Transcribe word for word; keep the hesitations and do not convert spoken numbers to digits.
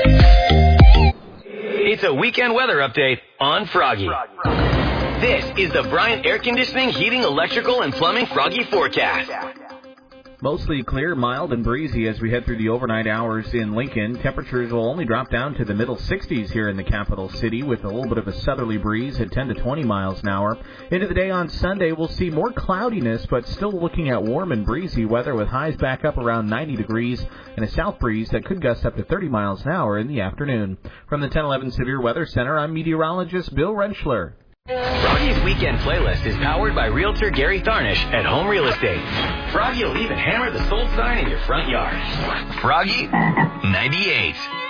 It's a weekend weather update on Froggy. This is the Bryant Air Conditioning, Heating, Electrical, and Plumbing Froggy forecast. Mostly clear, mild, and breezy as we head through the overnight hours in Lincoln. Temperatures will only drop down to the middle sixties here in the capital city with a little bit of a southerly breeze at ten to twenty miles an hour. Into the day on Sunday, we'll see more cloudiness, but still looking at warm and breezy weather with highs back up around ninety degrees and a south breeze that could gust up to thirty miles an hour in the afternoon. From the ten eleven Severe Weather Center, I'm meteorologist Bill Rentschler. Froggy's weekend playlist is powered by Realtor Gary Tharnish at Home Real Estate. Froggy will even hammer the sold sign in your front yard. Froggy ninety-eight.